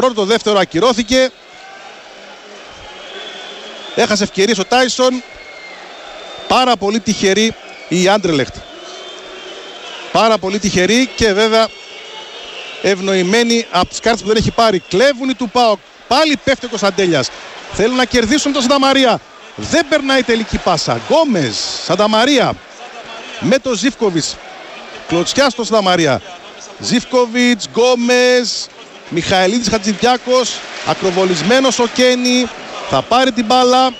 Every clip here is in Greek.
πρώτο, το δεύτερο ακυρώθηκε. Έχασε ευκαιρίες ο Τάισον. Πάρα πολύ τυχερή η Άντερλεχτ. Πάρα πολύ τυχερή και βέβαια ευνοημένη από τις κάρτες που δεν έχει πάρει. Κλέβουν οι του ΠΑΟΚ. Πάλι πέφτει ο Κωνσταντέλιας. Θέλουν να κερδίσουν τον Σανταμαρία. Δεν περνάει τελική πάσα. Γκόμες, Σανταμαρία με τον Ζίβκοβιτς. Κλωτσιά στο Σανταμαρία. Ζίβκοβιτς, Γκόμες, Μιχαηλίδης Χατζηδιάκος. Ακροβολισμένος ο Κένι. Θα πάρει την μπάλα.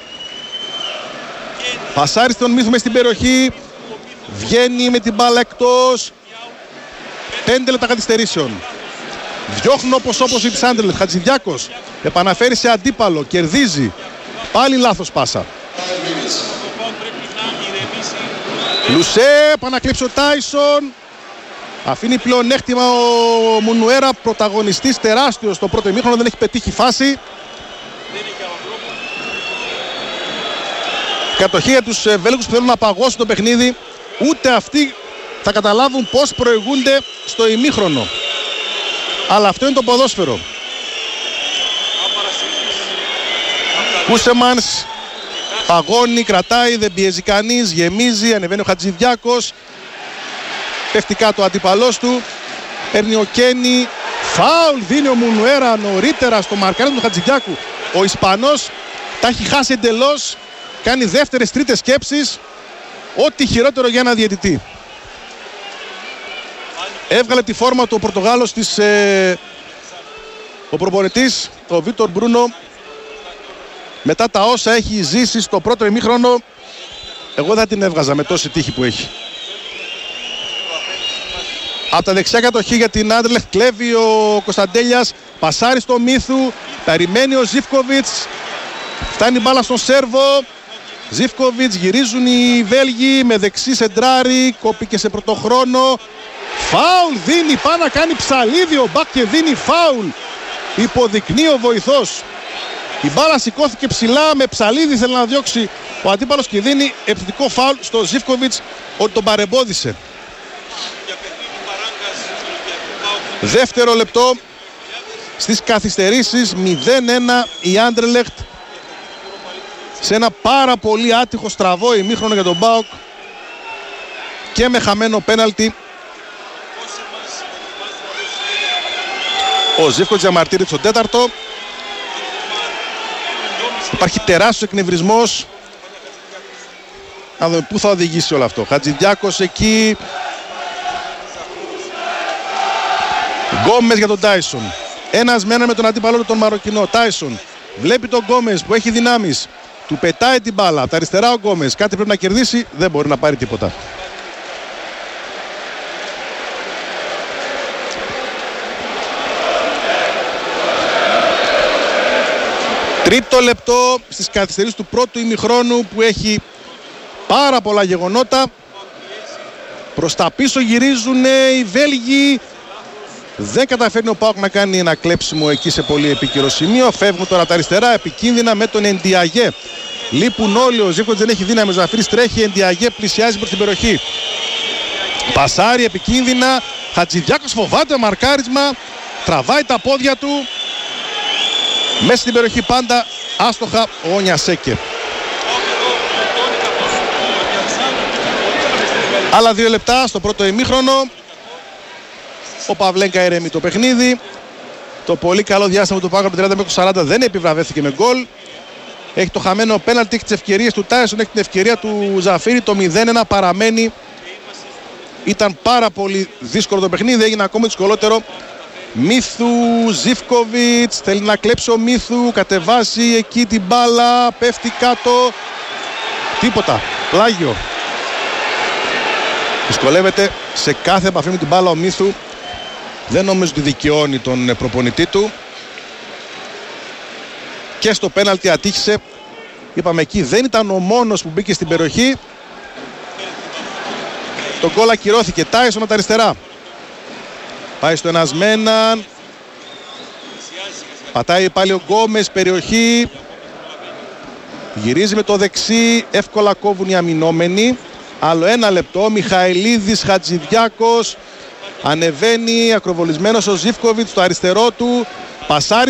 Πασάρει στον Μίθου μες στην περιοχή. Βγαίνει με την μπάλα εκτός. 5 λεπτά καθυστερήσεων. Διώχνουν όπως η της Άντερλεχτ. Χατζηδιάκος επαναφέρει σε αντίπαλο. Κερδίζει. Πάλι λάθος πάσα. Λουσέ, επανακλείψει ο Τάισον. Αφήνει πλεονέκτημα ο Μουνουέρα, πρωταγωνιστής τεράστιος στο πρώτο ημίχρονο, δεν έχει πετύχει φάση. Κατοχή για τους Βέλγους που θέλουν να παγώσουν το παιχνίδι. Ούτε αυτοί θα καταλάβουν πώς προηγούνται στο ημίχρονο. Αλλά αυτό είναι το ποδόσφαιρο. Κούσεμανς παγώνει, κρατάει, δεν πιέζει κανείς, γεμίζει, ανεβαίνει ο Χατζηδιάκος. Πέφτει κάτω ο αντίπαλός του. Παίρνει ο Κένι. Φάουλ δίνει ο Μουνουέρα νωρίτερα στο μαρκάρισμα του Χατζηδιάκου. Ο Ισπανός τα έχει χάσει εντελώς. Κάνει δεύτερες, τρίτες σκέψεις. Ό,τι χειρότερο για ένα διαιτητή. Έβγαλε τη φόρμα του ο Πορτογάλος της, ο προπονητής, ο Βίτορ Μπρούνο. Μετά τα όσα έχει ζήσει στο πρώτο ημίχρονο, εγώ θα την έβγαζα με τόση τύχη που έχει. Από τα δεξιά κατοχή για την Άντερλεχτ κλέβει ο Κωνσταντέλιας. Πασάρει στο Μίθου. Περιμένει ο Ζίβκοβιτς. Φτάνει μπάλα στον Σέρβο. Ζίβκοβιτς, γυρίζουν οι Βέλγοι με δεξί σεντράρι. Κόπηκε σε πρωτοχρόνο. Φάουλ δίνει, πάει να κάνει ψαλίδι ο Μπακ και δίνει φάουλ. Υποδεικνύει ο βοηθός. Η μπάλα σηκώθηκε ψηλά, με ψαλίδι θέλει να διώξει ο αντίπαλος και δίνει επιθετικό φάουλ στο Ζίβκοβιτς ότι τον παρεμπόδισε. Δεύτερο λεπτό στις καθυστερήσεις, 0-1 η Άντερλεχτ σε ένα πάρα πολύ άτυχο στραβό ημίχρονο για τον ΠΑΟΚ και με χαμένο πέναλτι. Ο Ζίβκοβιτς διαμαρτύρεται στον τέταρτο. Υπάρχει τεράστιος εκνευρισμός. Να δούμε πού θα οδηγήσει όλο αυτό. Χατζηδιάκος εκεί. Γκόμες για τον Τάισον. Ένας με ένα με τον αντίπαλο του τον Μαροκινό. Τάισον βλέπει τον Γκόμες που έχει δυνάμεις. Του πετάει την μπάλα. Τα αριστερά ο Γκόμες. Κάτι πρέπει να κερδίσει. Δεν μπορεί να πάρει τίποτα. Τρίτο λεπτό στις καθυστερήσεις του πρώτου ημιχρόνου που έχει πάρα πολλά γεγονότα. Προς τα πίσω γυρίζουν οι Βέλγοι. Δεν καταφέρνει ο ΠΑΟΚ να κάνει ένα κλέψιμο εκεί σε πολύ επίκαιρο σημείο. Φεύγουν τώρα τα αριστερά επικίνδυνα με τον Εντιαγέ. Λείπουν όλοι, ο Ζίβκοβιτς δεν έχει δύναμη. Ο Ζαφίρης τρέχει, Εντιαγέ πλησιάζει προς την περιοχή. Πασάρι επικίνδυνα. Χατζηδιάκος φοβάται μαρκάρισμα. Τραβάει τα πόδια του. Μέσα στην περιοχή πάντα άστοχα ο Νιασέκε. Άλλα 2 λεπτά στο πρώτο ημίχρονο. Ο Παυλέγκα ηρεμεί το παιχνίδι. Το πολύ καλό διάστημα του ΠΑΟΚ από 30 μέχρι 40 δεν επιβραβεύθηκε με γκολ. Έχει το χαμένο πέναλτι, έχει τις ευκαιρίες του Τάισον, έχει την ευκαιρία του Ζαφίρη. Το 0-1 παραμένει. Ήταν πάρα πολύ δύσκολο το παιχνίδι, έγινε ακόμα δυσκολότερο. Μίθου, Ζίβκοβιτς, θέλει να κλέψει ο Μίθου, κατεβάζει εκεί την μπάλα, πέφτει κάτω. Τίποτα, πλάγιο. Δυσκολεύεται σε κάθε επαφή με την μπάλα ο Μίθου. Δεν νομίζω ότι δικαιώνει τον προπονητή του. Και στο πέναλτι ατύχησε. Είπαμε εκεί δεν ήταν ο μόνος που μπήκε στην περιοχή. Το γκολ ακυρώθηκε. Τάισον από τα αριστερά. Πάει στο ένας με έναν. Πατάει πάλι ο Γκόμες περιοχή. Γυρίζει με το δεξί. Εύκολα κόβουν οι αμυνόμενοι. Άλλο 1 λεπτό. Μιχαηλίδης, Χατζηδιάκος. Ανεβαίνει ακροβολισμένος ο Ζίβκοβιτς στο αριστερό του. Πασάρι